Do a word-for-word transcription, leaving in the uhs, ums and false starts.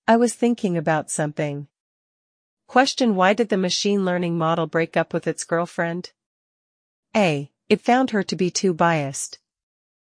I was thinking about something. Question: Why did the machine learning model break up with its girlfriend? A. It found her to be too biased.